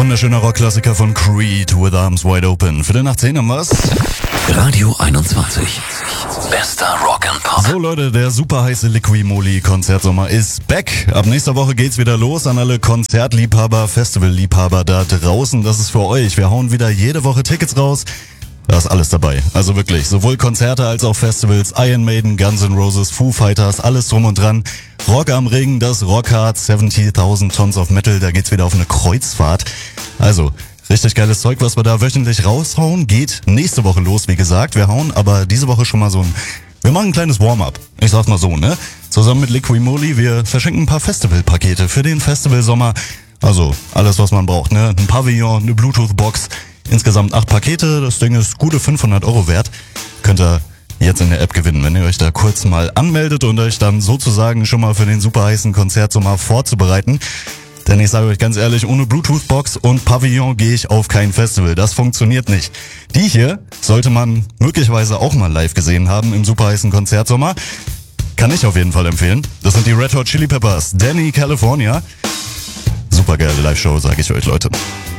Wunderschöner Rockklassiker von Creed, With Arms Wide Open. Viertel nach 10 haben wir's. Radio 21. Bester Rock and Pop. So Leute, der super heiße Liqui-Moly Konzertsommer ist back. Ab nächster Woche geht's wieder los an alle Konzertliebhaber, Festivalliebhaber da draußen. Das ist für euch. Wir hauen wieder jede Woche Tickets raus. Da ist alles dabei. Also wirklich, sowohl Konzerte als auch Festivals, Iron Maiden, Guns N' Roses, Foo Fighters, alles drum und dran. Rock am Ring, das Rockhard, 70.000 Tons of Metal, da geht's wieder auf eine Kreuzfahrt. Also, richtig geiles Zeug, was wir da wöchentlich raushauen, geht nächste Woche los, wie gesagt. Wir hauen aber diese Woche schon mal wir machen ein kleines Warm-up. Ich sag's mal so, ne? Zusammen mit Liqui-Moly, wir verschenken ein paar Festivalpakete für den Festivalsommer. Also, alles was man braucht, ne? Ein Pavillon, eine Bluetooth-Box. Insgesamt 8 Pakete, das Ding ist gute 500 € wert. Könnt ihr jetzt in der App gewinnen, wenn ihr euch da kurz mal anmeldet und euch dann sozusagen schon mal für den super heißen Konzertsommer vorzubereiten. Denn ich sage euch ganz ehrlich, ohne Bluetooth-Box und Pavillon gehe ich auf kein Festival. Das funktioniert nicht. Die hier sollte man möglicherweise auch mal live gesehen haben im super heißen Konzertsommer. Kann ich auf jeden Fall empfehlen. Das sind die Red Hot Chili Peppers, Danny California. Super geile Live-Show, sage ich euch, Leute.